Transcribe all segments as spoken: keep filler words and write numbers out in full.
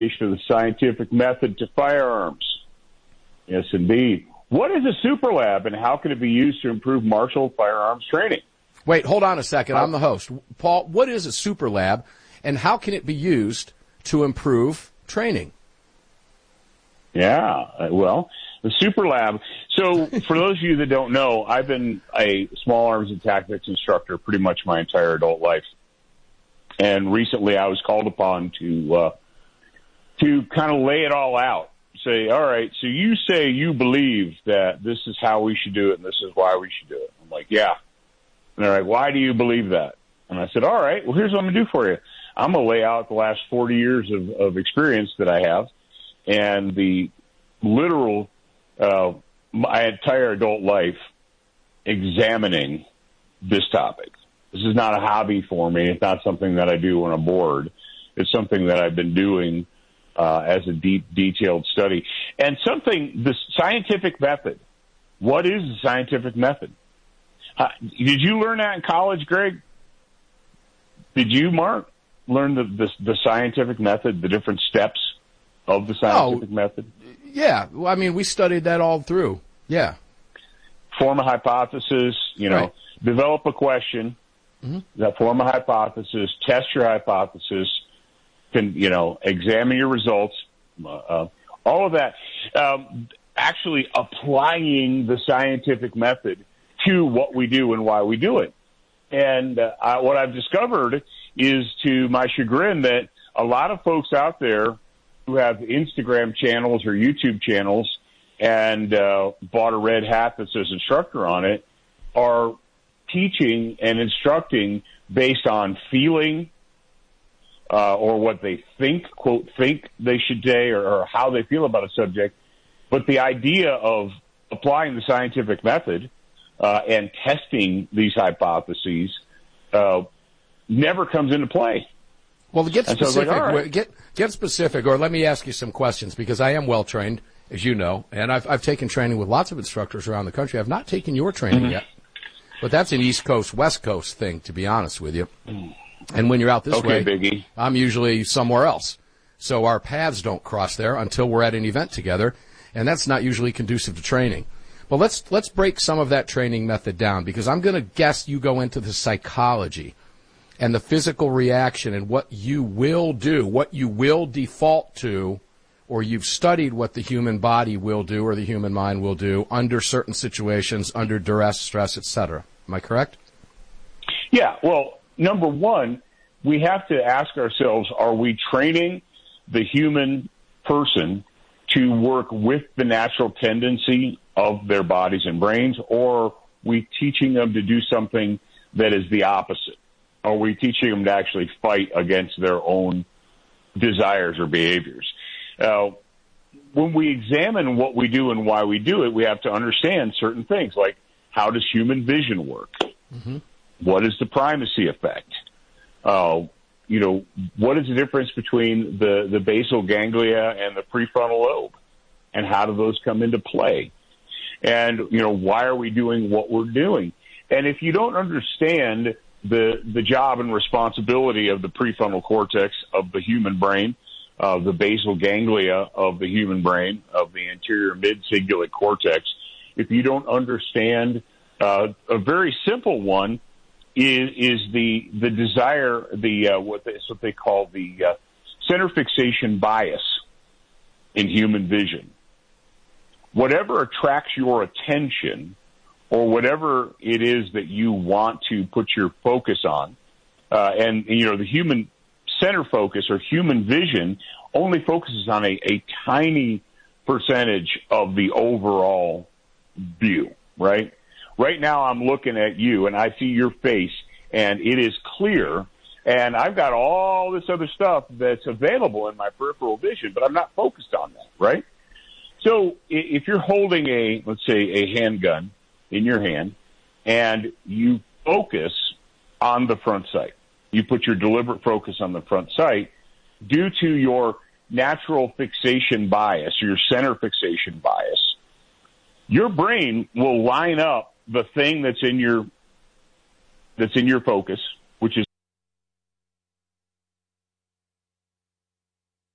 of the scientific method to firearms. Yes, indeed. What is a super lab, and how can it be used to improve martial firearms training? Wait, hold on a second. I'm the host. Paul, what is a super lab, and how can it be used to improve training? Yeah, well, the super lab. So for those of you that don't know, I've been a small arms and tactics instructor pretty much my entire adult life. And recently I was called upon to uh, to kind of lay it all out. Say, all right, so you say you believe that this is how we should do it and this is why we should do it. I'm like, yeah. And they're like, why do you believe that? And I said, all right, well, here's what I'm going to do for you. I'm going to lay out the last forty years of, of experience that I have and the literal, uh, my entire adult life examining this topic. This is not a hobby for me. It's not something that I do when I'm bored. It's something that I've been doing uh, as a deep, detailed study. And something, the scientific method. What is the scientific method? Uh, did you learn that in college, Greg? Did you, Mark, learn the, the, the scientific method, the different steps of the scientific oh, method? Yeah. Well, I mean, we studied that all through. Yeah. Form a hypothesis, you know, right. Develop a question. Mm-hmm. That form a hypothesis, test your hypothesis, can, you know, examine your results, uh, all of that. Um, actually applying the scientific method to what we do and why we do it. And uh, I, what I've discovered is, to my chagrin, that a lot of folks out there who have Instagram channels or YouTube channels and uh, bought a red hat that says instructor on it are teaching and instructing based on feeling uh, or what they think, quote, think they should say, or, or how they feel about a subject. But the idea of applying the scientific method uh, and testing these hypotheses uh, never comes into play. Well, to get specific, so like, right. get get specific, or let me ask you some questions, because I am well trained, as you know, and I've I've taken training with lots of instructors around the country. I've not taken your training mm-hmm. yet. But that's an East Coast, West Coast thing, to be honest with you. And when you're out this okay, way, Biggie. I'm usually somewhere else. So our paths don't cross there until we're at an event together, and that's not usually conducive to training. But let's let's break some of that training method down, because I'm going to guess you go into the psychology and the physical reaction and what you will do, what you will default to, or you've studied what the human body will do or the human mind will do under certain situations, under duress, stress, et cetera. Am I correct? Yeah. Well, number one, we have to ask ourselves, are we training the human person to work with the natural tendency of their bodies and brains, or are we teaching them to do something that is the opposite? Are we teaching them to actually fight against their own desires or behaviors? Uh, when we examine what we do and why we do it, we have to understand certain things, like how does human vision work? Mm-hmm. What is the primacy effect? Uh, you know, what is the difference between the, the basal ganglia and the prefrontal lobe? And how do those come into play? And, you know, why are we doing what we're doing? And if you don't understand the the job and responsibility of the prefrontal cortex of the human brain, of the basal ganglia of the human brain, of the anterior mid-cingulate cortex, if you don't understand uh, a very simple one is is the the desire, the uh, what they, what they call the uh, center fixation bias in human vision. Whatever attracts your attention, or whatever it is that you want to put your focus on, uh, and, you know, the human center focus or human vision only focuses on a, a tiny percentage of the overall view, right? Right now I'm looking at you and I see your face and it is clear, and I've got all this other stuff that's available in my peripheral vision, but I'm not focused on that, right? So if you're holding a, let's say, a handgun in your hand, and you focus on the front sight, you put your deliberate focus on the front sight, due to your natural fixation bias, your center fixation bias, your brain will line up the thing that's in your that's in your focus, which is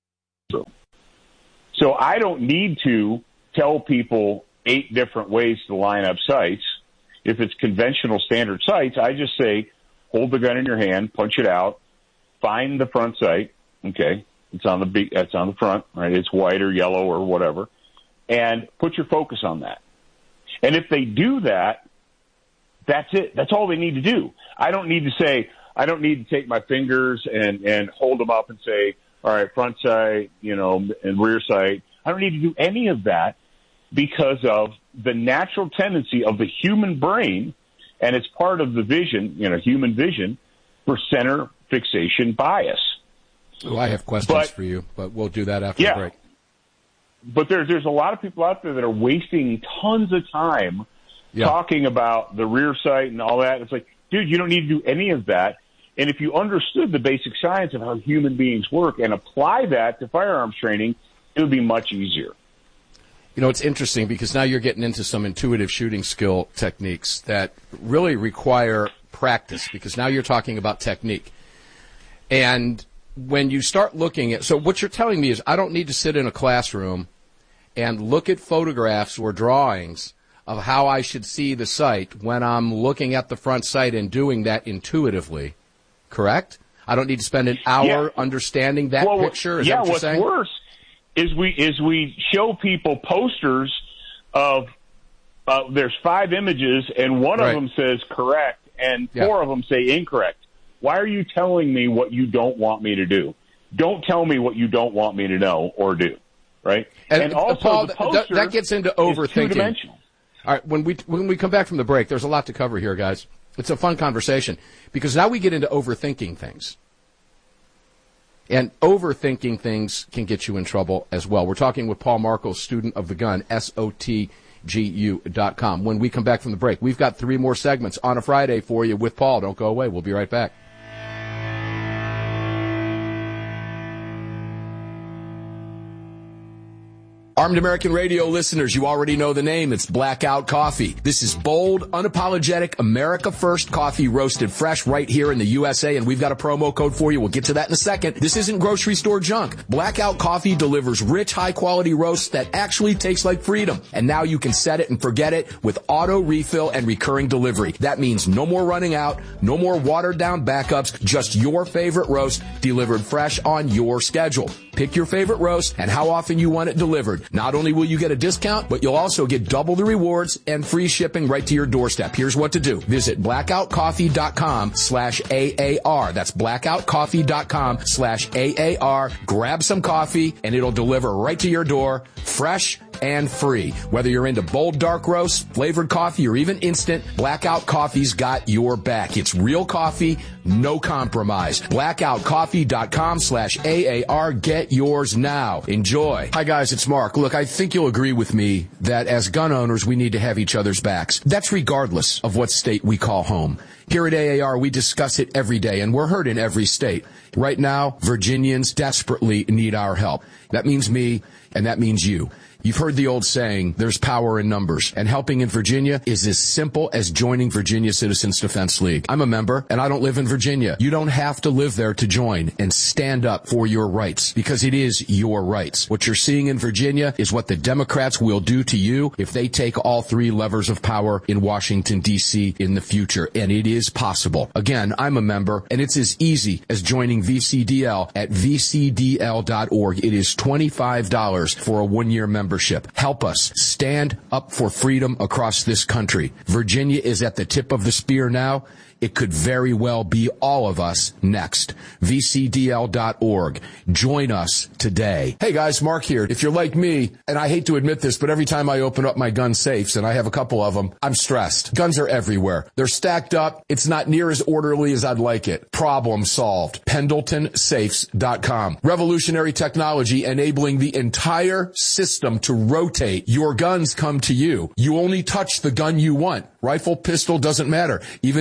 room. So I don't need to tell people eight different ways to line up sights. If it's conventional standard sights, I just say, hold the gun in your hand, punch it out, find the front sight. Okay, it's on the be- it's on the front, right? It's white or yellow or whatever, and put your focus on that. And if they do that, that's it. That's all they need to do. I don't need to say, I don't need to take my fingers and, and hold them up and say, all right, front sight, you know, and rear sight. I don't need to do any of that because of the natural tendency of the human brain, and it's part of the vision, you know, human vision, for center fixation bias. Oh, I have questions but, for you, but we'll do that after yeah, the break. But there's there's a lot of people out there that are wasting tons of time yeah. talking about the rear sight and all that. It's like, dude, you don't need to do any of that. And if you understood the basic science of how human beings work and apply that to firearms training, it would be much easier. You know, it's interesting because now you're getting into some intuitive shooting skill techniques that really require practice, because now you're talking about technique. And when you start looking at, so what you're telling me is I don't need to sit in a classroom and look at photographs or drawings of how I should see the sight when I'm looking at the front sight and doing that intuitively, correct? I don't need to spend an hour yeah. understanding that well, picture? Is yeah, that what you're what's saying? worse is we is we show people posters of uh, there's five images and one right. of them says correct and yeah. four of them say incorrect. Why are you telling me what you don't want me to do? Don't tell me what you don't want me to know or do, right? And, and also, Paul, the poster that gets into overthinking. Two-dimensional. All right, when we when we come back from the break, there's a lot to cover here, guys. It's a fun conversation because now we get into overthinking things. And overthinking things can get you in trouble as well. We're talking with Paul Markel, student of the gun, S O T G U dot com. When we come back from the break, we've got three more segments on a Friday for you with Paul. Don't go away. We'll be right back. Armed American Radio listeners, you already know the name. It's Blackout Coffee. This is bold, unapologetic, America First coffee roasted fresh right here in the U S A, and we've got a promo code for you. We'll get to that in a second. This isn't grocery store junk. Blackout Coffee delivers rich, high-quality roasts that actually taste like freedom. And now you can set it and forget it with auto refill and recurring delivery. That means no more running out, no more watered-down backups, just your favorite roast delivered fresh on your schedule. Pick your favorite roast and how often you want it delivered. Not only will you get a discount, but you'll also get double the rewards and free shipping right to your doorstep. Here's what to do. Visit blackoutcoffee.com slash AAR. That's blackoutcoffee.com slash AAR. Grab some coffee and it'll deliver right to your door, fresh and free. Whether you're into bold dark roasts, flavored coffee, or even instant, Blackout Coffee's got your back. It's real coffee, no compromise. blackoutcoffee.com slash AAR. Get yours now. Enjoy. Hi guys, it's Mark. Look, I think you'll agree with me that as gun owners, we need to have each other's backs. That's regardless of what state we call home. Here at A A R, we discuss it every day, and we're heard in every state. Right now, Virginians desperately need our help. That means me, and that means you. You've heard the old saying, there's power in numbers, and helping in Virginia is as simple as joining Virginia Citizens Defense League. I'm a member, and I don't live in Virginia. You don't have to live there to join and stand up for your rights, because it is your rights. What you're seeing in Virginia is what the Democrats will do to you if they take all three levers of power in Washington, D C in the future, and it is possible. Again, I'm a member, and it's as easy as joining V C D L at V C D L dot org. It is twenty-five dollars for a one-year membership. Help us stand up for freedom across this country. Virginia is at the tip of the spear now. It could very well be all of us next. V C D L dot org. Join us today. Hey guys, Mark here. If you're like me, and I hate to admit this, but every time I open up my gun safes, and I have a couple of them, I'm stressed. Guns are everywhere. They're stacked up. It's not near as orderly as I'd like it. Problem solved. Pendleton Safes dot com. Revolutionary technology enabling the entire system to rotate. Your guns come to you. You only touch the gun you want. Rifle, pistol, doesn't matter. Even if it's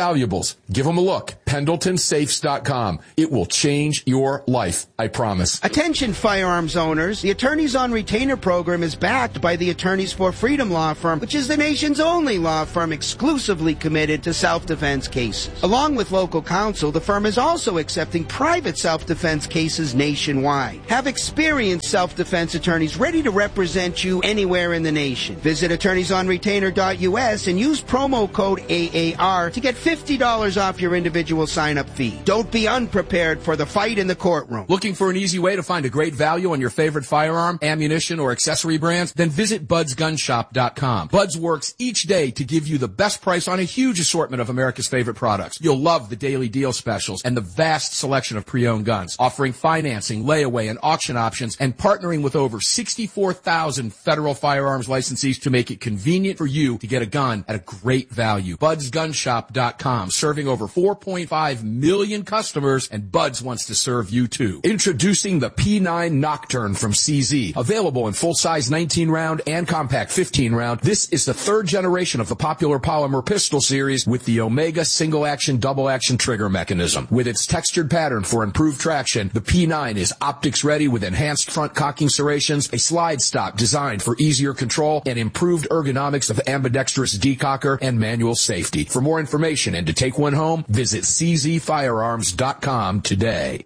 valuables. Give them a look. Pendleton Safes dot com. It will change your life, I promise. Attention firearms owners. The Attorneys on Retainer program is backed by the Attorneys for Freedom law firm, which is the nation's only law firm exclusively committed to self-defense cases. Along with local counsel, the firm is also accepting private self-defense cases nationwide. Have experienced self-defense attorneys ready to represent you anywhere in the nation. Visit attorneys on retainer dot U S and use promo code A A R to get fifty dollars off your individual sign-up fee. Don't be unprepared for the fight in the courtroom. Looking for an easy way to find a great value on your favorite firearm, ammunition, or accessory brands? Then visit buds gun shop dot com. Buds works each day to give you the best price on a huge assortment of America's favorite products. You'll love the daily deal specials and the vast selection of pre-owned guns, offering financing, layaway, and auction options, and partnering with over sixty-four thousand federal firearms licensees to make it convenient for you to get a gun at a great value. buds gun shop dot com, serving over four point five million customers, and Buds wants to serve you too. Introducing the P nine Nocturne from C Z. Available in full-size nineteen round and compact fifteen round, this is the third generation of the popular polymer pistol series with the Omega single-action, double-action trigger mechanism. With its textured pattern for improved traction, the P nine is optics-ready with enhanced front cocking serrations, a slide stop designed for easier control, and improved ergonomics of ambidextrous decocker and manual safety. For more information and to take one home, visit c z firearms dot com today.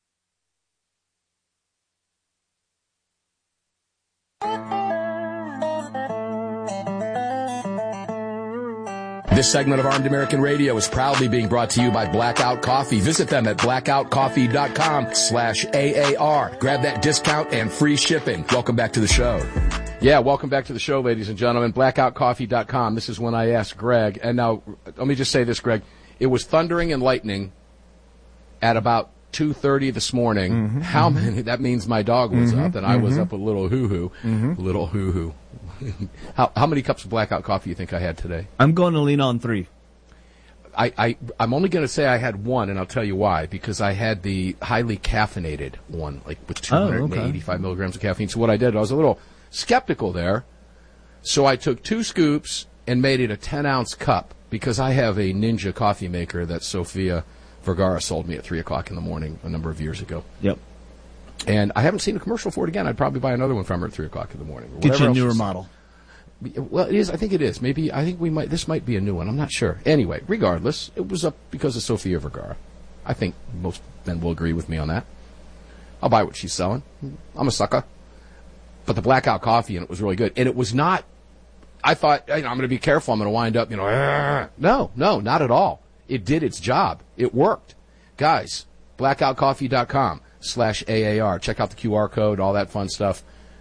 This segment of Armed American Radio is proudly being brought to you by Blackout Coffee. Visit them at blackout coffee dot com slash A A R. Grab that discount and free shipping. Welcome back to the show. Yeah, welcome back to the show, ladies and gentlemen. blackout coffee dot com. This is when I asked Greg. And now, let me just say this, Greg. It was thundering and lightning at about two thirty this morning. Mm-hmm, How mm-hmm. many? That means my dog was mm-hmm, up, and I mm-hmm. was up a little hoo-hoo. Mm-hmm. Little hoo-hoo. how, how many cups of Blackout coffee do you think I had today? I'm going to lean on three. I, I, I'm only going to say I had one, and I'll tell you why. Because I had the highly caffeinated one, like with two hundred eighty-five oh, okay. milligrams of caffeine. So what I did, I was a little skeptical there. So I took two scoops and made it a ten-ounce cup, because I have a Ninja coffee maker that Sofia Vergara sold me at three o'clock in the morning a number of years ago. Yep. And I haven't seen a commercial for it again. I'd probably buy another one from her at three o'clock in the morning. Get you a newer model. Well, it is. I think it is. Maybe, I think we might, this might be a new one. I'm not sure. Anyway, regardless, it was up because of Sofia Vergara. I think most men will agree with me on that. I'll buy what she's selling. I'm a sucker. But the Blackout coffee, and it was really good. And it was not, I thought, you know, I'm going to be careful. I'm going to wind up, you know, Argh. no, no, not at all. It did its job. It worked. Guys, blackout coffee dot com slash A A R. Check out the Q R code, all that fun stuff.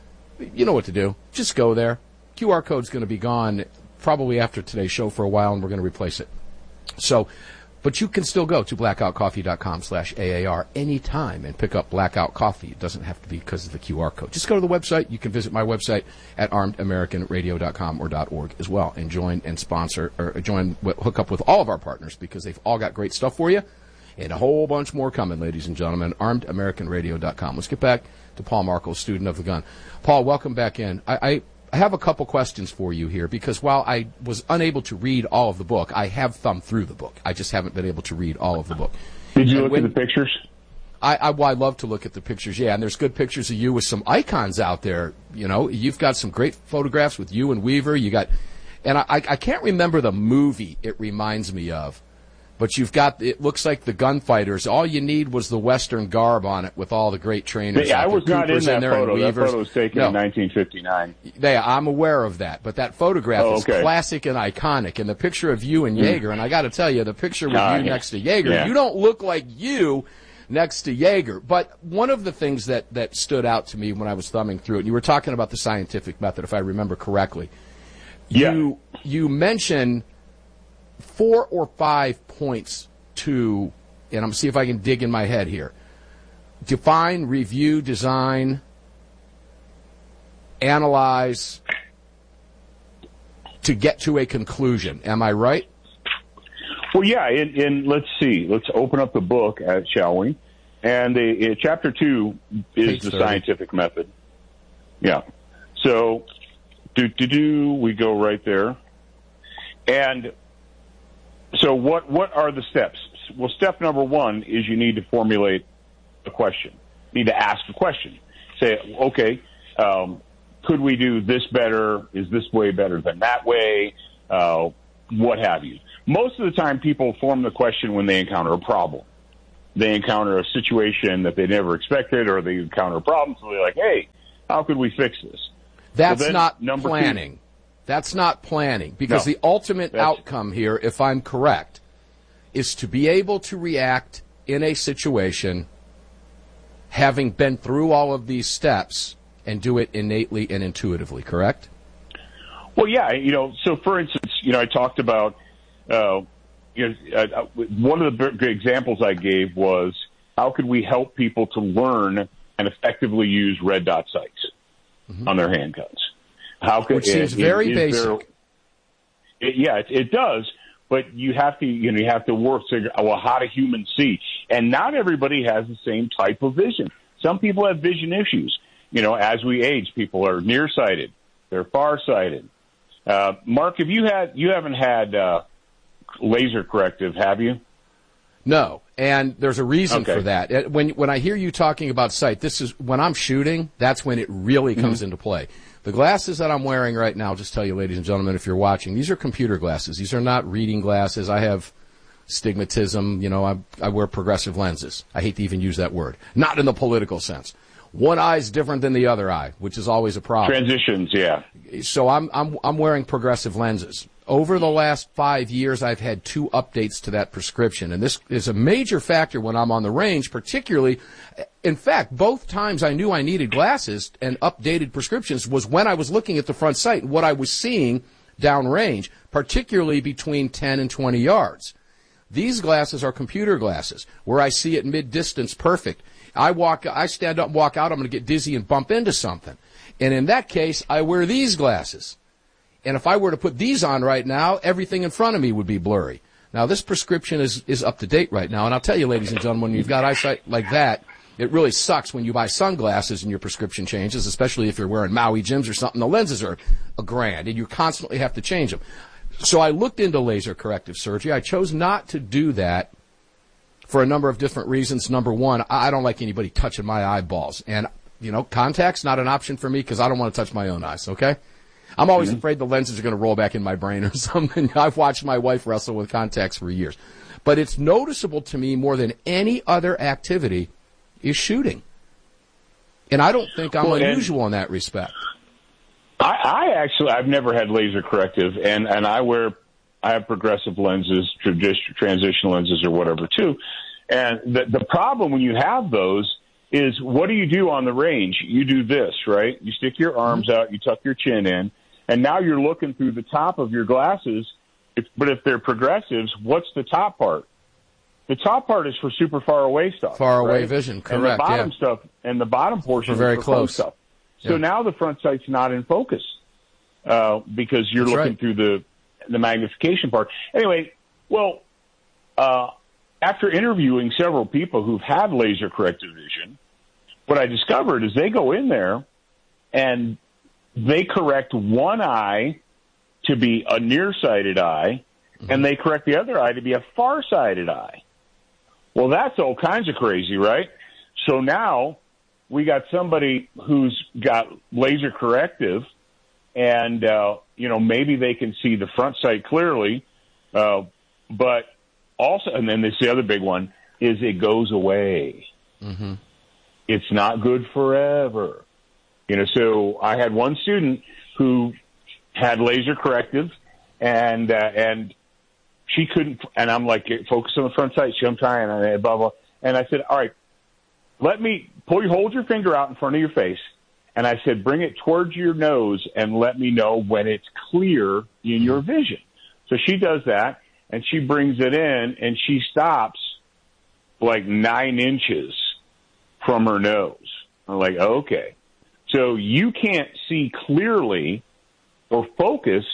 You know what to do. Just go there. Q R code's going to be gone probably after today's show for a while, and we're going to replace it. So, but you can still go to blackout coffee dot com slash A A R anytime and pick up Blackout Coffee. It doesn't have to be because of the Q R code. Just go to the website. You can visit my website at armed american radio dot com or .org as well, and join and sponsor, or join, hook up with all of our partners, because they've all got great stuff for you, and a whole bunch more coming, ladies and gentlemen. armed american radio dot com. Let's get back to Paul Markel, student of the gun. Paul, welcome back in. I, I I have a couple questions for you here, because while I was unable to read all of the book, I have thumbed through the book. I just haven't been able to read all of the book. Did you and look when, at the pictures? I, I, well, I love to look at the pictures, yeah, and there's good pictures of you with some icons out there. You know, you've got some great photographs with you and Weaver. You got, and I, I can't remember the movie it reminds me of, but you've got, it looks like the gunfighters. All you need was the Western garb on it with all the great trainers. Yeah, I was not in that in photo. That photo was taken no. in nineteen fifty-nine. Yeah, I'm aware of that. But that photograph oh, okay. is classic and iconic. And the picture of you and Yeager, and I got to tell you, the picture with uh, you yeah. next to Yeager, yeah. you don't look like you next to Yeager. But one of the things that, that stood out to me when I was thumbing through it, and you were talking about the scientific method, if I remember correctly. Yeah. You, you mentioned four or five points to, and I'm going to see if I can dig in my head here. Define, review, design, analyze, to get to a conclusion. Am I right? Well, yeah, and, and let's see. Let's open up the book, uh, shall we? And the, uh, chapter two is Page the thirty. Scientific method. Yeah. So, do, do, do, we go right there. And so what, what are the steps? Well, step number one is you need to formulate a question. You need to ask a question. Say, okay, um, could we do this better? Is this way better than that way? Uh, what have you. Most of the time people form the question when they encounter a problem. They encounter a situation that they never expected, or they encounter a problem, so they're like, hey, how could we fix this? That's so not number planning. Two, That's not planning, because no, the ultimate that's, outcome here, if I'm correct, is to be able to react in a situation having been through all of these steps and do it innately and intuitively, correct? Well, yeah, you know, so for instance, you know, I talked about, uh, you know, uh, one of the big examples I gave was how could we help people to learn and effectively use red dot sights mm-hmm. on their handguns? How could, Which seems it, very it, basic. there, it, yeah, it, it does, but you have to, you know, you have to work to, well, how do humans see? And not everybody has the same type of vision. Some people have vision issues. You know, as we age, people are nearsighted, they're farsighted. Uh, Mark, have you had, you haven't had, uh, laser corrective, have you? No, and there's a reason okay. for that. When when I hear you talking about sight, this is when I'm shooting, that's when it really comes mm-hmm. into play. The glasses that I'm wearing right now, I'll just tell you, ladies and gentlemen, if you're watching, these are computer glasses. These are not reading glasses. I have stigmatism. You know, I, I wear progressive lenses. I hate to even use that word. Not in the political sense. One eye is different than the other eye, which is always a problem. Transitions, yeah. So I'm I'm I'm wearing progressive lenses. Over the last five years, I've had two updates to that prescription, and this is a major factor when I'm on the range, particularly. In fact, both times I knew I needed glasses and updated prescriptions was when I was looking at the front sight and what I was seeing downrange, particularly between ten and twenty yards. These glasses are computer glasses, where I see at mid-distance perfect. I walk, I stand up and walk out, I'm going to get dizzy and bump into something. And in that case, I wear these glasses. And if I were to put these on right now, everything in front of me would be blurry. Now, this prescription is, is up to date right now. And I'll tell you, ladies and gentlemen, when you've got eyesight like that, it really sucks when you buy sunglasses and your prescription changes, especially if you're wearing Maui Jims or something. The lenses are a grand, and you constantly have to change them. So I looked into laser corrective surgery. I chose not to do that for a number of different reasons. Number one, I don't like anybody touching my eyeballs. And, you know, contacts, not an option for me because I don't want to touch my own eyes, okay? I'm always mm-hmm. afraid the lenses are going to roll back in my brain or something. I've watched my wife wrestle with contacts for years. But it's noticeable to me more than any other activity is shooting. And I don't think I'm well, unusual in that respect. I, I actually, I've never had laser corrective, and, and I wear, I have progressive lenses, tradi- transitional lenses or whatever too. And the, the problem when you have those is what do you do on the range? You do this, right? You stick your arms out, you tuck your chin in, and now you're looking through the top of your glasses. If, but if they're progressives, what's the top part? The top part is for super far away stuff. Far away right? vision, correct. And the bottom yeah. stuff, and the bottom portion for very is for close stuff. So yeah. now the front sight's not in focus uh, because you're That's looking right. through the the magnification part. Anyway, well, uh, after interviewing several people who've had laser corrective vision, what I discovered is they go in there and they correct one eye to be a nearsighted eye, mm-hmm. and they correct the other eye to be a farsighted eye. Well, that's all kinds of crazy, right? So now we got somebody who's got laser corrective, and, uh, you know, maybe they can see the front sight clearly, uh, but also, and then this the other big one, is it goes away. Mm-hmm. It's not good forever. You know, so I had one student who had laser corrective, and uh, and she couldn't, and I'm like, focus on the front sight. She, I'm trying, and blah, blah. And I said, all right, let me, pull you, hold your finger out in front of your face. And I said, bring it towards your nose and let me know when it's clear in your vision. So she does that, and she brings it in, and she stops like nine inches from her nose. I'm like, okay. So you can't see clearly or focus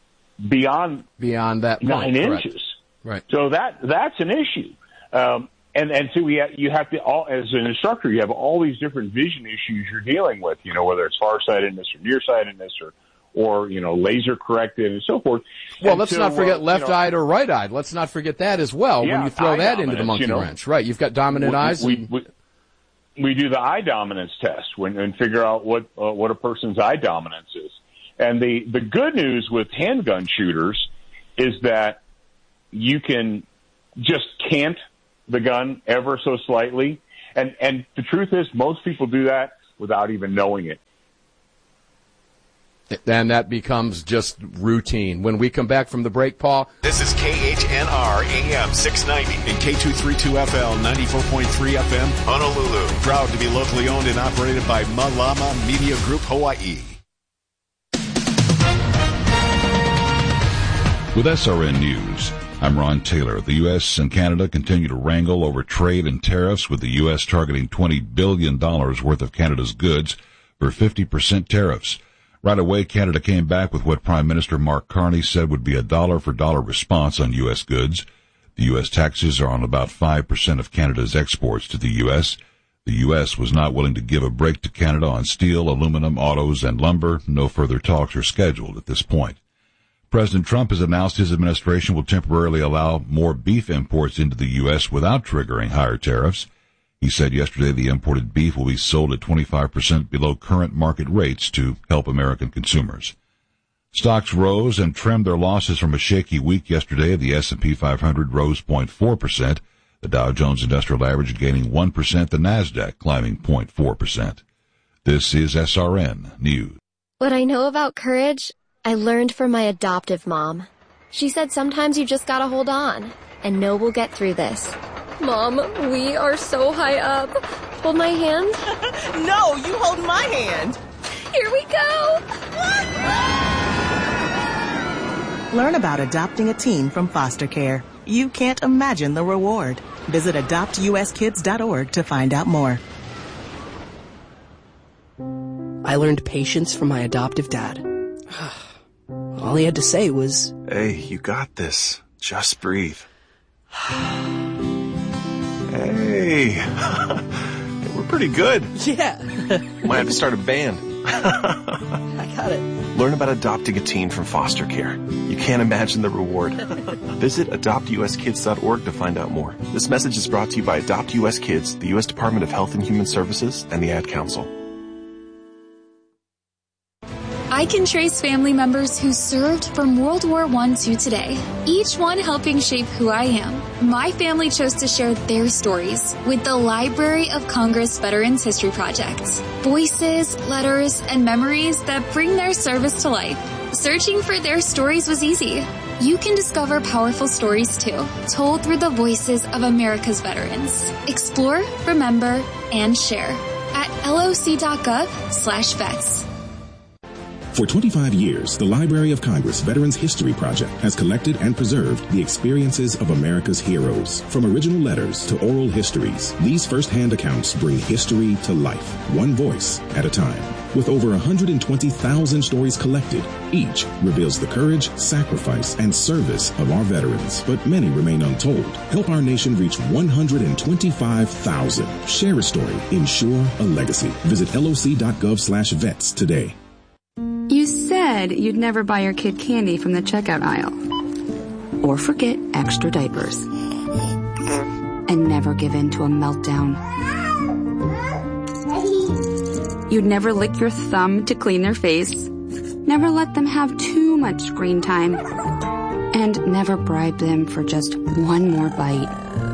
beyond beyond that nine point, inches. Correct. Right. So that that's an issue. Um, and and so we have, you have to all as an instructor, you have all these different vision issues you're dealing with. You know, whether it's farsightedness or nearsightedness or or, you know, laser corrected and so forth. Well, and let's so, not forget uh, left-eyed you know, or right-eyed. Let's not forget that as well yeah, when you throw that into the monkey you know, wrench. Right, you've got dominant we, eyes. We, and... we, we do the eye dominance test when, and figure out what uh, what a person's eye dominance is. And the, the good news with handgun shooters is that you can just cant the gun ever so slightly. And, and the truth is, most people do that without even knowing it. And that becomes just routine. When we come back from the break, Paul. This is K H N R A M six ninety and K two thirty-two F L ninety-four point three F M. Honolulu. Proud to be locally owned and operated by Malama Media Group Hawaii. With S R N News, I'm Ron Taylor. The U S and Canada continue to wrangle over trade and tariffs, with the U S targeting twenty billion dollars worth of Canada's goods for fifty percent tariffs. Right away, Canada came back with what Prime Minister Mark Carney said would be a dollar-for-dollar response on U S goods. The U S taxes are on about five percent of Canada's exports to the U S. The U S was not willing to give a break to Canada on steel, aluminum, autos, and lumber. No further talks are scheduled at this point. President Trump has announced his administration will temporarily allow more beef imports into the U S without triggering higher tariffs. He said yesterday the imported beef will be sold at twenty-five percent below current market rates to help American consumers. Stocks rose and trimmed their losses from a shaky week yesterday. The S and P five hundred rose zero point four percent. The Dow Jones Industrial Average gaining one percent. The Nasdaq climbing zero point four percent. This is S R N News. What I know about courage, I learned from my adoptive mom. She said sometimes you just gotta hold on and know we'll get through this. Mom, we are so high up. Hold my hand. No, you hold my hand. Here we go. Learn about adopting a teen from foster care. You can't imagine the reward. Visit adopt U S kids dot org to find out more. I learned patience from my adoptive dad. All he had to say was, "Hey, you got this. Just breathe." Hey, we're pretty good. Yeah. Might have to start a band. I got it. Learn about adopting a teen from foster care. You can't imagine the reward. Visit adopt U S kids dot org to find out more. This message is brought to you by Adopt U S Kids, the U S Department of Health and Human Services, and the Ad Council. I can trace family members who served from World War One to today, each one helping shape who I am. My family chose to share their stories with the Library of Congress Veterans History Project. Voices, letters, and memories that bring their service to life. Searching for their stories was easy. You can discover powerful stories too, told through the voices of America's veterans. Explore, remember, and share at loc.gov slash vets. For twenty-five years, the Library of Congress Veterans History Project has collected and preserved the experiences of America's heroes. From original letters to oral histories, these first-hand accounts bring history to life, one voice at a time. With over one hundred twenty thousand stories collected, each reveals the courage, sacrifice, and service of our veterans, but many remain untold. Help our nation reach one hundred twenty-five thousand. Share a story. Ensure a legacy. Visit loc.gov slash vets today. You said you'd never buy your kid candy from the checkout aisle. Or forget extra diapers. And never give in to a meltdown. You'd never lick your thumb to clean their face. Never let them have too much screen time. And never bribe them for just one more bite.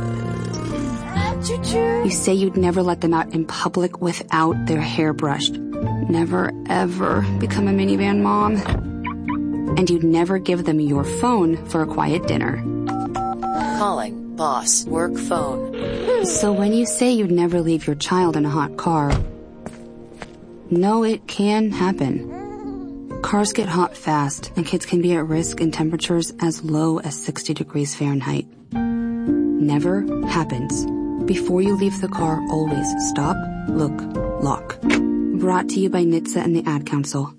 You say you'd never let them out in public without their hair brushed. Never, ever become a minivan mom. And you'd never give them your phone for a quiet dinner. Calling boss work phone. So when you say you'd never leave your child in a hot car, no, it can happen. Cars get hot fast, and kids can be at risk in temperatures as low as sixty degrees Fahrenheit. Never happens. Before you leave the car, always stop, look, lock. Brought to you by N H T S A and the Ad Council.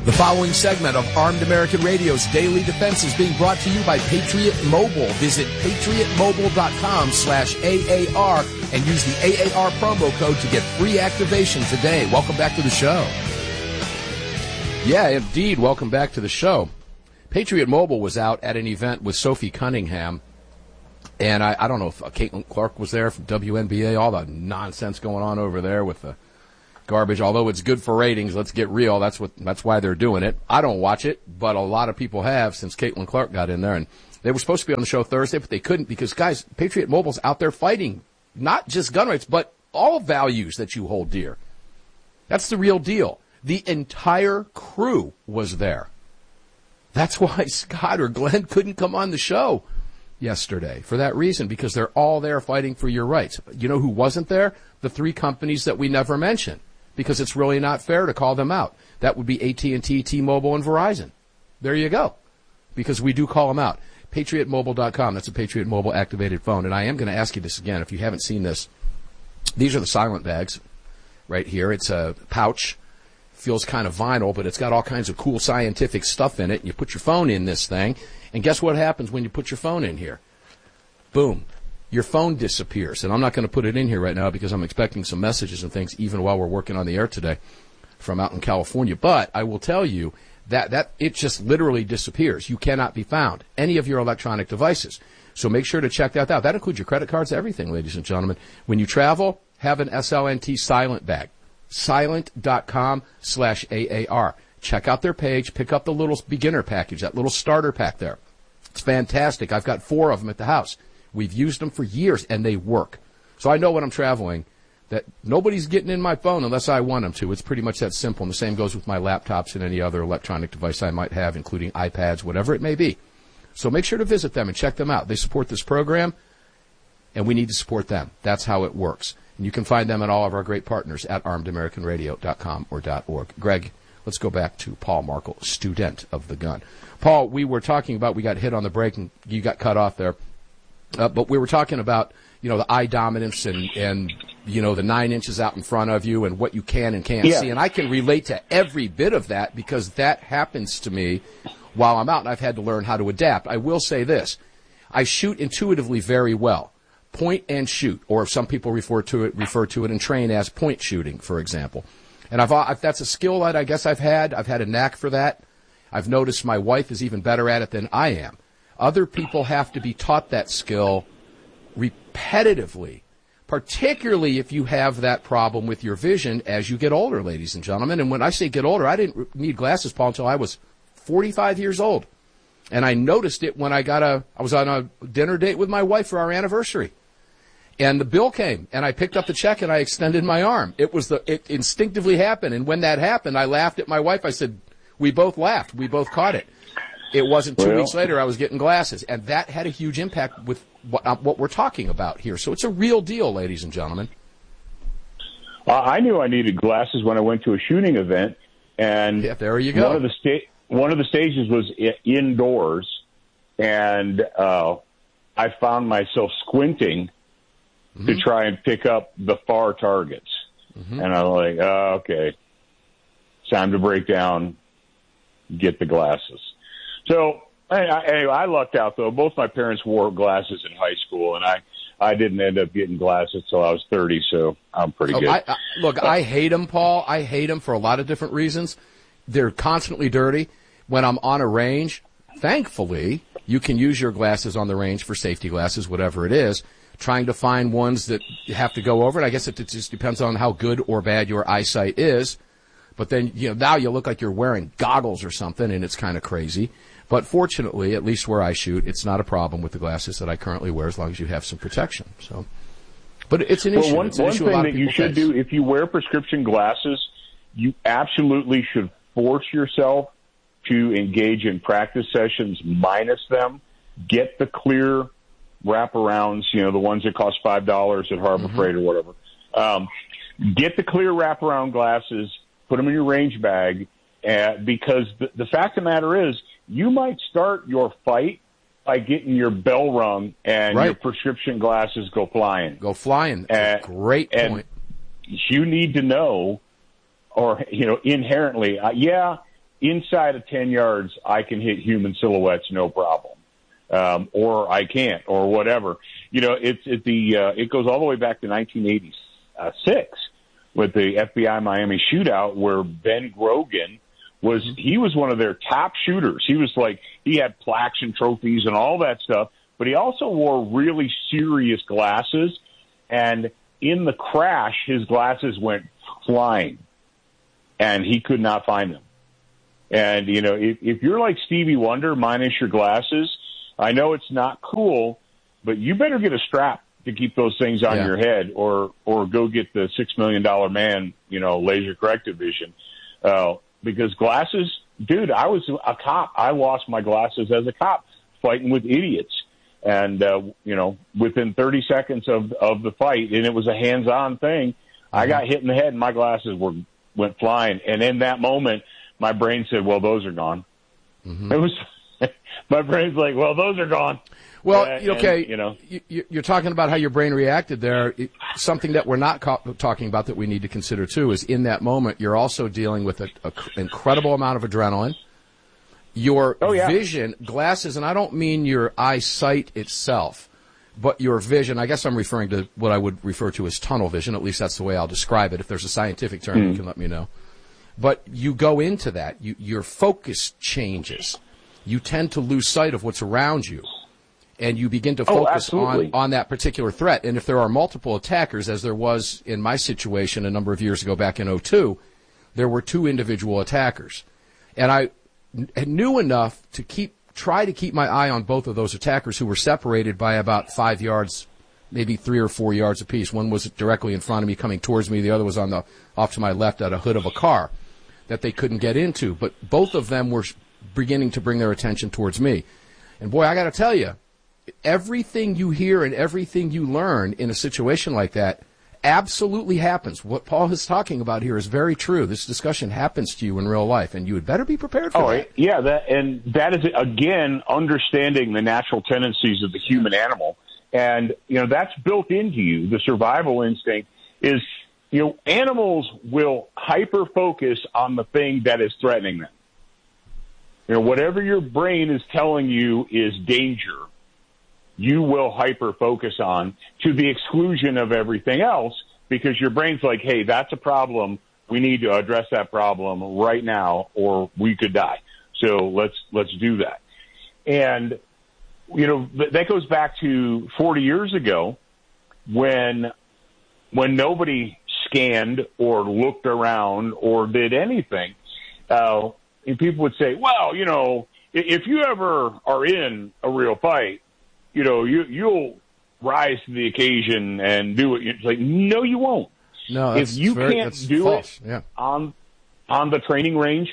The following segment of Armed American Radio's Daily Defense is being brought to you by Patriot Mobile. Visit patriotmobile.com slash AAR and use the A A R promo code to get free activation today. Welcome back to the show. Yeah, indeed. Welcome back to the show. Patriot Mobile was out at an event with Sophie Cunningham, and I, I don't know if uh, Caitlin Clark was there from W N B A, all the nonsense going on over there with the garbage. Although it's good for ratings, let's get real. That's what. That's why they're doing it. I don't watch it, but a lot of people have since Caitlin Clark got in there. And they were supposed to be on the show Thursday, but they couldn't because, guys, Patriot Mobile's out there fighting not just gun rights, but all values that you hold dear. That's the real deal. The entire crew was there. That's why Scott or Glenn couldn't come on the show yesterday for that reason, because they're all there fighting for your rights. You know who wasn't there? The three companies that we never mention, because it's really not fair to call them out. That would be A T and T, T-Mobile, and Verizon. There you go, because we do call them out. Patriot Mobile dot com, that's a Patriot Mobile activated phone. And I am going to ask you this again, if you haven't seen this. These are the silent bags right here. It's a pouch. Feels kind of vinyl, but it's got all kinds of cool scientific stuff in it. And you put your phone in this thing, and guess what happens when you put your phone in here? Boom. Your phone disappears. And I'm not going to put it in here right now because I'm expecting some messages and things even while we're working on the air today from out in California. But I will tell you that, that it just literally disappears. You cannot be found, any of your electronic devices. So make sure to check that out. That includes your credit cards, everything, ladies and gentlemen. When you travel, have an S L N T silent bag. Silent.com slash AAR. Check out their page. Pick up the little beginner package, that little starter pack there. It's fantastic. I've got four of them at the house. We've used them for years, and they work. So I know when I'm traveling that nobody's getting in my phone unless I want them to. It's pretty much that simple, and the same goes with my laptops and any other electronic device I might have, including iPads, whatever it may be. So make sure to visit them and check them out. They support this program, and we need to support them. That's how it works. And you can find them and all of our great partners at armed american radio dot com or .org. Greg, let's go back to Paul Markel, student of the gun. Paul, we were talking about, we got hit on the break and you got cut off there, uh, but we were talking about, you know, the eye dominance and, and, you know, the nine inches out in front of you and what you can and can't yeah. see. And I can relate to every bit of that because that happens to me while I'm out, and I've had to learn how to adapt. I will say this. I shoot intuitively very well. Point and shoot, or some people refer to it refer to it and train as point shooting, for example. And I've, I've that's a skill that I guess I've had. I've had a knack for that. I've noticed my wife is even better at it than I am. Other people have to be taught that skill repetitively, particularly if you have that problem with your vision as you get older, ladies and gentlemen. And when I say get older, I didn't need glasses, Paul, until I was forty-five years old. And I noticed it when I got a, I was on a dinner date with my wife for our anniversary. And the bill came, and I picked up the check, and I extended my arm. It was the, it instinctively happened. And when that happened, I laughed at my wife. I said, we both laughed. We both caught it. It wasn't two well, weeks later I was getting glasses. And that had a huge impact with what, uh, what we're talking about here. So it's a real deal, ladies and gentlemen. Uh, I knew I needed glasses when I went to a shooting event. And yeah, there you go. One of the, sta- one of the stages was I- indoors. And uh, I found myself squinting Mm-hmm. to try and pick up the far targets. Mm-hmm. And I'm like, oh, okay, it's time to break down, get the glasses. So anyway, I lucked out, though. Both my parents wore glasses in high school, and I, I didn't end up getting glasses till I was thirty, so I'm pretty oh, good. I, I, look, I hate them, Paul. I hate them for a lot of different reasons. They're constantly dirty. When I'm on a range, thankfully, you can use your glasses on the range for safety glasses, whatever it is. Trying to find ones that you have to go over it. I guess it, it just depends on how good or bad your eyesight is. But then, you know, now you look like you're wearing goggles or something, and it's kind of crazy. But fortunately, at least where I shoot, it's not a problem with the glasses that I currently wear as long as you have some protection. So, but it's an well, issue. One, it's an one issue thing a lot of that you should face. do, if you wear prescription glasses, you absolutely should force yourself to engage in practice sessions minus them. Get the clear wraparounds, you know, the ones that cost five dollars at Harbor mm-hmm. Freight or whatever. Um, get the clear wraparound glasses, put them in your range bag, uh, because the, the fact of the matter is you might start your fight by getting your bell rung and right. your prescription glasses go flying. Go flying. That's uh, a great and point. You need to know, or, you know, inherently, uh, yeah, inside of ten yards, I can hit human silhouettes, no problem. Um, or I can't, or whatever. You know, it's, it, the, uh, it goes all the way back to nineteen eighty-six with the F B I Miami shootout where Ben Grogan was, he was one of their top shooters. He was like, he had plaques and trophies and all that stuff, but he also wore really serious glasses. And in the crash, his glasses went flying and he could not find them. And, you know, if, if you're like Stevie Wonder minus your glasses, I know it's not cool, but you better get a strap to keep those things on Yeah. your head, or or go get the six million dollar man, you know, laser corrected vision. Uh, because glasses, dude, I was a cop. I lost my glasses as a cop fighting with idiots. And, uh, you know, within thirty seconds of, of the fight, and it was a hands-on thing, mm-hmm. I got hit in the head and my glasses were went flying. And in that moment, my brain said, well, those are gone. Mm-hmm. It was, my brain's like, well, those are gone. Well, and, okay, and, you know, you, you're talking about how your brain reacted there. It, something that we're not co- talking about that we need to consider, too, is in that moment, you're also dealing with an incredible amount of adrenaline. Your oh, yeah. vision, glasses, and I don't mean your eyesight itself, but your vision. I guess I'm referring to what I would refer to as tunnel vision. At least that's the way I'll describe it. If there's a scientific term, mm. you can let me know. But you go into that. You, your focus changes. You tend to lose sight of what's around you. And you begin to focus oh, on, on that particular threat. And if there are multiple attackers, as there was in my situation a number of years ago back in oh two, there were two individual attackers. And I n- knew enough to keep try to keep my eye on both of those attackers, who were separated by about five yards, maybe three or four yards apiece. One was directly in front of me coming towards me. The other was on the off to my left at a hood of a car that they couldn't get into. But both of them were beginning to bring their attention towards me. And, boy, I got to tell you, everything you hear and everything you learn in a situation like that absolutely happens. What Paul is talking about here is very true. This discussion happens to you in real life, and you had better be prepared for oh, that. Yeah, that, and that is, again, understanding the natural tendencies of the human animal. And, you know, that's built into you. The survival instinct is, you know, animals will hyper-focus on the thing that is threatening them. You know, whatever your brain is telling you is danger, you will hyper-focus on to the exclusion of everything else, because your brain's like, hey, that's a problem. We need to address that problem right now, or we could die. So let's let's do that. And, you know, that goes back to forty years ago when when nobody scanned or looked around or did anything. Uh, and people would say, well, you know, if you ever are in a real fight, you know, you, you'll rise to the occasion and do it. It's like, no, you won't. No, if you very, can't do false. it yeah. on on the training range,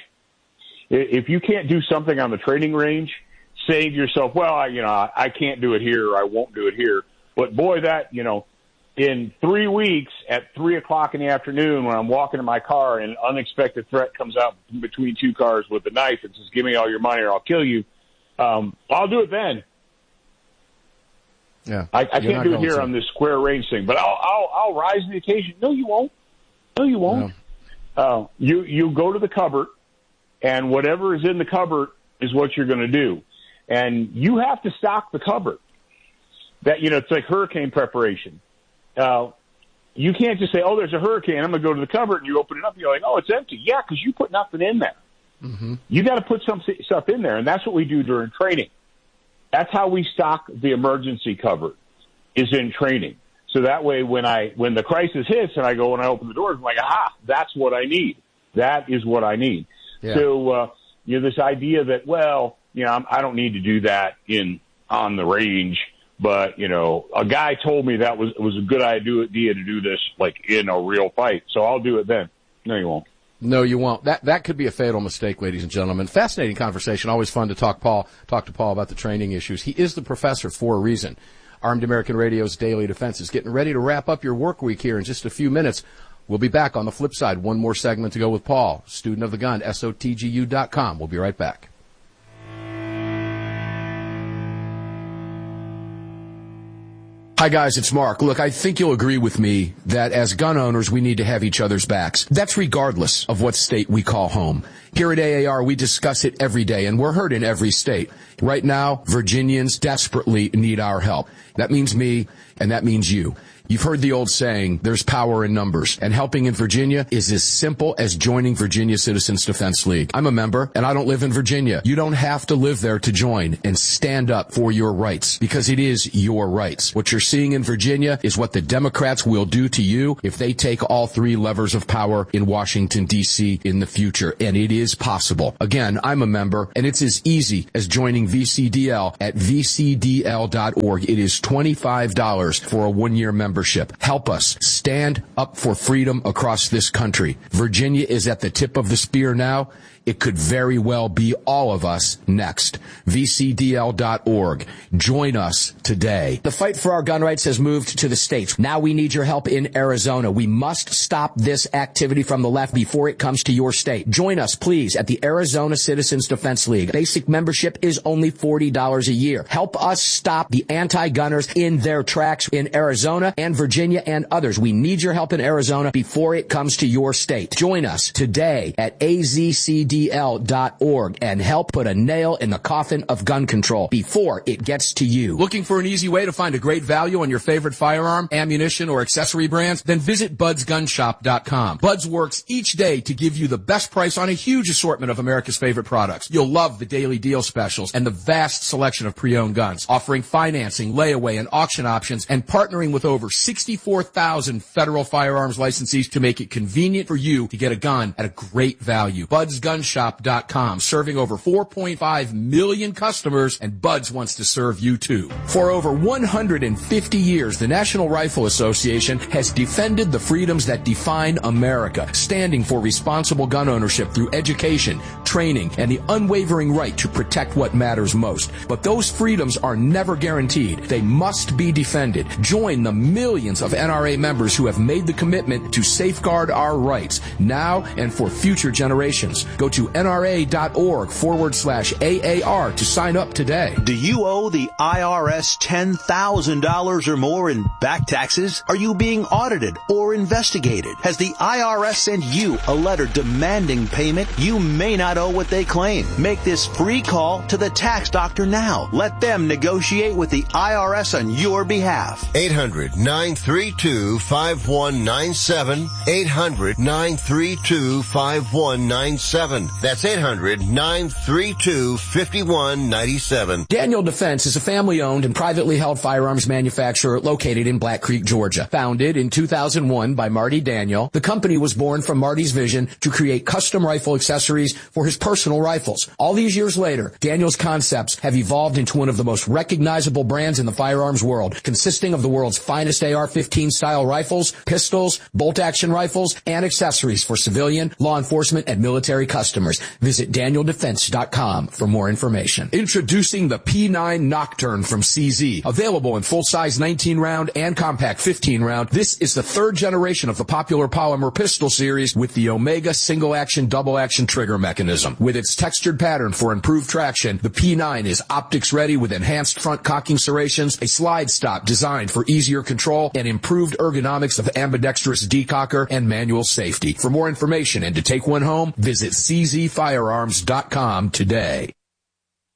if you can't do something on the training range, say to yourself, well, I, you know, I, I can't do it here, or I won't do it here. But boy, that, you know, in three weeks at three o'clock in the afternoon when I'm walking in my car and an unexpected threat comes out between two cars with a knife and says, give me all your money or I'll kill you, um, I'll do it then. Yeah, I, I can't do it here to. on this square range thing, but I'll, I'll, I'll rise to the occasion. No, you won't. No, you won't. No. Uh, you, you go to the cupboard, and whatever is in the cupboard is what you're going to do. And you have to stock the cupboard. That, you know, it's like hurricane preparation. Uh, you can't just say, oh, there's a hurricane, I'm going to go to the cupboard, and you open it up, and you're like, oh, it's empty. Yeah, because you put nothing in there. Mm-hmm. You got to put some stuff in there, and that's what we do during training. That's how we stock the emergency cupboard, is in training. So that way, when I when the crisis hits and I go and I open the doors, I'm like, aha, that's what I need. That is what I need. Yeah. So, uh, you know, this idea that, well, you know, I'm, I don't need to do that in on the range, but, you know, a guy told me that was was a good idea to do this, like, in a real fight, so I'll do it then. No, you won't. No, you won't. That that could be a fatal mistake, ladies and gentlemen. Fascinating conversation. Always fun to talk Paul talk to Paul about the training issues. He is the professor for a reason. Armed American Radio's Daily Defense is getting ready to wrap up your work week here in just a few minutes. We'll be back on the flip side. One more segment to go with Paul, student of the gun, S O T G U dot com. We'll be right back. Hi guys, it's Mark. Look, I think you'll agree with me that as gun owners, we need to have each other's backs. That's regardless of what state we call home. Here at A A R, we discuss it every day, and we're heard in every state. Right now, Virginians desperately need our help. That means me, and that means you. You've heard the old saying, there's power in numbers, and helping in Virginia is as simple as joining Virginia Citizens Defense League. I'm a member, and I don't live in Virginia. You don't have to live there to join and stand up for your rights, because it is your rights. What you're seeing in Virginia is what the Democrats will do to you if they take all three levers of power in Washington, D C in the future, and it is possible. Again, I'm a member, and it's as easy as joining V C D L at v c d l dot org. It is twenty-five dollars for a one-year membership. Help us stand up for freedom across this country. Virginia is at the tip of the spear now. It could very well be all of us next. v c d l dot org. Join us today. The fight for our gun rights has moved to the states. Now we need your help in Arizona. We must stop this activity from the left before it comes to your state. Join us, please, at the Arizona Citizens Defense League. Basic membership is only forty dollars a year. Help us stop the anti-gunners in their tracks in Arizona and Virginia and others. We need your help in Arizona before it comes to your state. Join us today at a z c d l dot org and help put a nail in the coffin of gun control before it gets to you. Looking for an easy way to find a great value on your favorite firearm, ammunition, or accessory brands? Then visit buds gun shop dot com. Buds works each day to give you the best price on a huge assortment of America's favorite products. You'll love the daily deal specials and the vast selection of pre-owned guns, offering financing, layaway, and auction options, and partnering with over sixty-four thousand federal firearms licensees to make it convenient for you to get a gun at a great value. buds gun shop dot com, serving over four point five million customers, and Buds wants to serve you too. For over one hundred fifty years, the National Rifle Association has defended the freedoms that define America, standing for responsible gun ownership through education, training, and the unwavering right to protect what matters most. But those freedoms are never guaranteed. They must be defended. Join the millions of N R A members who have made the commitment to safeguard our rights now and for future generations. Go to N R A dot org forward slash A A R to sign up today. Do you owe the I R S ten thousand dollars or more in back taxes? Are you being audited or investigated? Has the I R S sent you a letter demanding payment? You may not owe what they claim. Make this free call to the tax doctor now. Let them negotiate with the I R S on your behalf. eight hundred nine three two five one nine seven. eight hundred nine three two five one nine seven. That's eight hundred nine three two five one nine seven. Daniel Defense is a family-owned and privately held firearms manufacturer located in Black Creek, Georgia. Founded in two thousand one by Marty Daniel, the company was born from Marty's vision to create custom rifle accessories for his personal rifles. All these years later, Daniel's concepts have evolved into one of the most recognizable brands in the firearms world, consisting of the world's finest A R fifteen style rifles, pistols, bolt-action rifles, and accessories for civilian, law enforcement, and military customers. Visit daniel defense dot com for more information. Introducing the P nine Nocturne from C Z. Available in full-size nineteen round and compact fifteen round, this is the third generation of the popular polymer pistol series with the Omega single-action, double-action trigger mechanism. With its textured pattern for improved traction, the P nine is optics-ready with enhanced front cocking serrations, a slide stop designed for easier control, and improved ergonomics of ambidextrous decocker and manual safety. For more information and to take one home, visit c z firearms dot com today.